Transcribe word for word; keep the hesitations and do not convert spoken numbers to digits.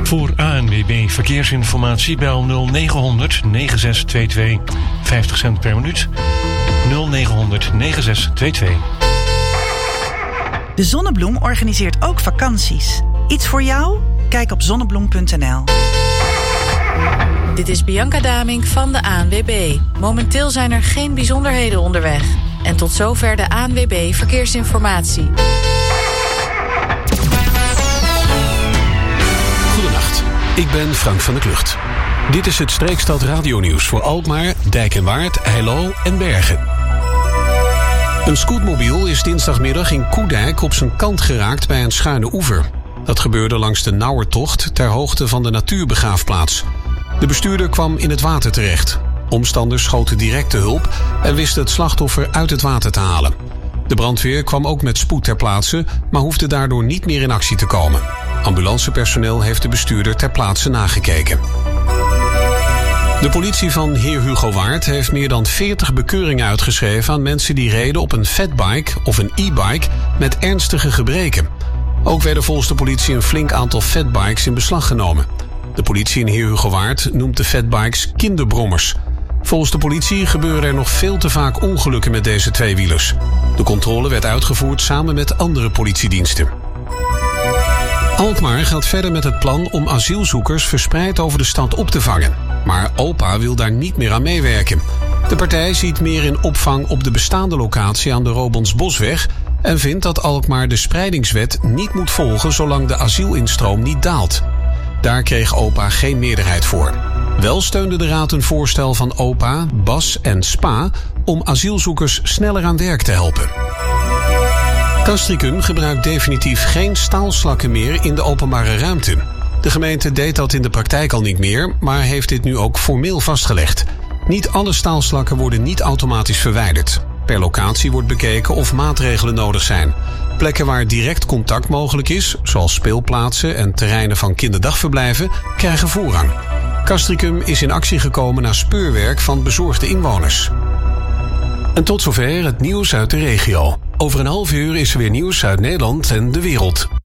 Voor A N W B Verkeersinformatie bel nul negen honderd negen zes twee twee. vijftig cent per minuut. nul negen honderd negen zes twee twee. De Zonnebloem organiseert ook vakanties. Iets voor jou? Kijk op zonnebloem punt n l. Dit is Bianca Damink van de A N W B. Momenteel zijn er geen bijzonderheden onderweg. En tot zover de A N W B Verkeersinformatie. Goedenacht, ik ben Frank van der Klucht. Dit is het Streekstad radionieuws voor Alkmaar, Dijk en Waard, Heilo en Bergen. Een scootmobiel is dinsdagmiddag in Koedijk op zijn kant geraakt bij een schuine oever. Dat gebeurde langs de Nauwertocht ter hoogte van de natuurbegraafplaats. De bestuurder kwam in het water terecht. Omstanders schoten direct de hulp en wisten het slachtoffer uit het water te halen. De brandweer kwam ook met spoed ter plaatse, maar hoefde daardoor niet meer in actie te komen. Ambulancepersoneel heeft de bestuurder ter plaatse nagekeken. De politie van Heer Hugo Waard heeft meer dan veertig bekeuringen uitgeschreven aan mensen die reden op een fatbike of een e-bike met ernstige gebreken. Ook werden volgens de politie een flink aantal fatbikes in beslag genomen. De politie in Heer Hugo Waard noemt de fatbikes kinderbrommers. Volgens de politie gebeuren er nog veel te vaak ongelukken met deze tweewielers. De controle werd uitgevoerd samen met andere politiediensten. Alkmaar gaat verder met het plan om asielzoekers verspreid over de stad op te vangen. Maar O P A wil daar niet meer aan meewerken. De partij ziet meer in opvang op de bestaande locatie aan de Robonsbosweg en vindt dat Alkmaar de spreidingswet niet moet volgen zolang de asielinstroom niet daalt. Daar kreeg O P A geen meerderheid voor. Wel steunde de raad een voorstel van O P A, B A S en S P A om asielzoekers sneller aan werk te helpen. Castricum gebruikt definitief geen staalslakken meer in de openbare ruimte. De gemeente deed dat in de praktijk al niet meer, maar heeft dit nu ook formeel vastgelegd. Niet alle staalslakken worden niet automatisch verwijderd. Per locatie wordt bekeken of maatregelen nodig zijn. Plekken waar direct contact mogelijk is, zoals speelplaatsen en terreinen van kinderdagverblijven, krijgen voorrang. Castricum is in actie gekomen na speurwerk van bezorgde inwoners. En tot zover het nieuws uit de regio. Over een half uur is er weer nieuws uit Nederland en de wereld.